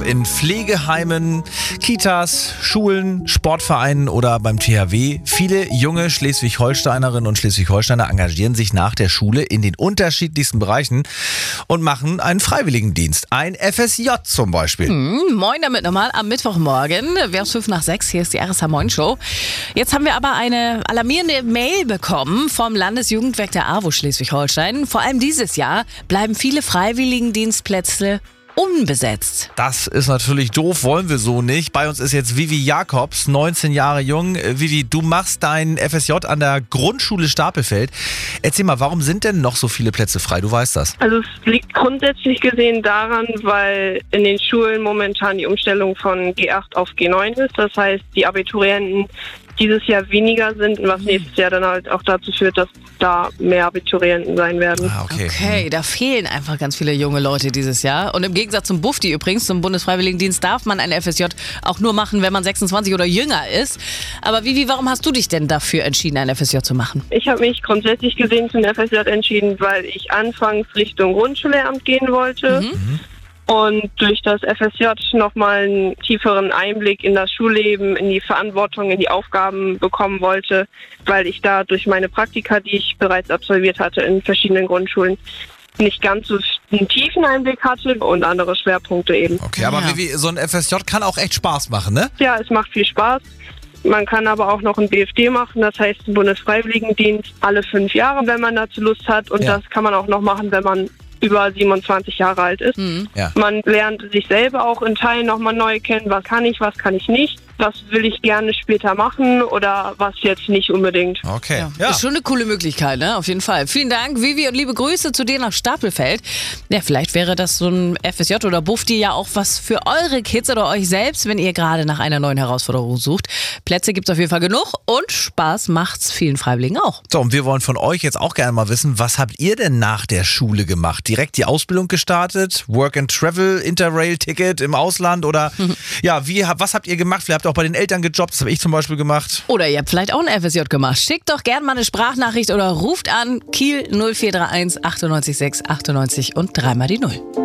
in Pflegeheimen, Kitas, Schulen, Sportvereinen oder beim THW. Viele junge Schleswig-Holsteinerinnen und Schleswig-Holsteiner engagieren sich nach der Schule in den unterschiedlichsten Bereichen und machen einen Freiwilligendienst. Ein FSJ zum Beispiel. Moin damit nochmal am Mittwochmorgen. Wer ist 5:05? Hier ist die RSH Moin Show. Jetzt haben wir aber eine alarmierende Mail bekommen vom Landesjugendwerk der AWO Schleswig-Holstein. Vor allem dieses Jahr bleiben viele Freiwilligendienstplätze unbesetzt. Das ist natürlich doof, wollen wir so nicht. Bei uns ist jetzt Vivi Jakobs, 19 Jahre jung. Vivi, du machst dein FSJ an der Grundschule Stapelfeld. Erzähl mal, warum sind denn noch so viele Plätze frei? Du weißt das. Also es liegt grundsätzlich gesehen daran, weil in den Schulen momentan die Umstellung von G8 auf G9 ist. Das heißt, die Abiturienten dieses Jahr weniger sind, was nächstes Jahr dann halt auch dazu führt, dass da mehr Abiturienten sein werden. Okay, da fehlen einfach ganz viele junge Leute dieses Jahr. Und im Gegensatz zum BUFDI übrigens, zum Bundesfreiwilligendienst, darf man ein FSJ auch nur machen, wenn man 26 oder jünger ist. Aber Vivi, warum hast du dich denn dafür entschieden, ein FSJ zu machen? Ich habe mich grundsätzlich gesehen für ein FSJ entschieden, weil ich anfangs Richtung Grundschullehramt gehen wollte. Und durch das FSJ nochmal einen tieferen Einblick in das Schulleben, in die Verantwortung, in die Aufgaben bekommen wollte, weil ich da durch meine Praktika, die ich bereits absolviert hatte in verschiedenen Grundschulen, nicht ganz so einen tiefen Einblick hatte und andere Schwerpunkte eben. Okay, aber Vivi, so ein FSJ kann auch echt Spaß machen, ne? Ja, es macht viel Spaß. Man kann aber auch noch ein BFD machen, das heißt einen Bundesfreiwilligendienst alle 5 Jahre, wenn man dazu Lust hat. Und das kann man auch noch machen, wenn man über 27 Jahre alt ist. Ja. Man lernt sich selber auch in Teilen nochmal neu kennen, was kann ich nicht, was will ich gerne später machen oder was jetzt nicht unbedingt. Okay. Ja. Ist schon eine coole Möglichkeit, ne? Auf jeden Fall. Vielen Dank, Vivi, und liebe Grüße zu dir nach Stapelfeld. Ja, vielleicht wäre das so ein FSJ oder BUFDI ja auch was für eure Kids oder euch selbst, wenn ihr gerade nach einer neuen Herausforderung sucht. Plätze gibt's auf jeden Fall genug und Spaß macht's vielen Freiwilligen auch. So, und wir wollen von euch jetzt auch gerne mal wissen, was habt ihr denn nach der Schule gemacht? Direkt die Ausbildung gestartet? Work and Travel, Interrail-Ticket im Ausland oder was habt ihr gemacht? Vielleicht habt ihr auch bei den Eltern gejobbt, das habe ich zum Beispiel gemacht. Oder ihr habt vielleicht auch ein FSJ gemacht. Schickt doch gerne mal eine Sprachnachricht oder ruft an Kiel 0431 98 6 98 und 3 mal die 0.